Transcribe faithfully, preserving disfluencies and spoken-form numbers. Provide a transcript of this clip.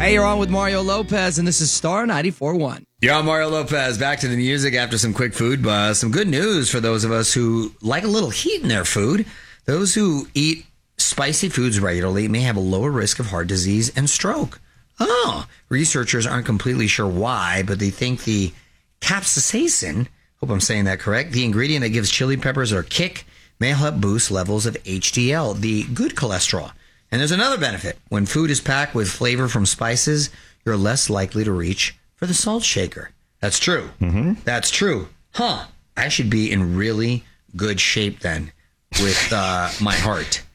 Hey, you're on with Mario Lopez, and this is Star ninety-four point one. Yeah, I'm Mario Lopez. Back to the music after some quick food buzz. Some good news for those of us who like a little heat in their food. Those who eat spicy foods regularly may have a lower risk of heart disease and stroke. Oh, researchers aren't completely sure why, but they think the capsaicin, hope I'm saying that correct, the ingredient that gives chili peppers their kick, may help boost levels of H D L, the good cholesterol. And there's another benefit. When food is packed with flavor from spices, you're less likely to reach for the salt shaker. That's true. Mm-hmm. That's true. Huh. I should be in really good shape then with uh, my heart.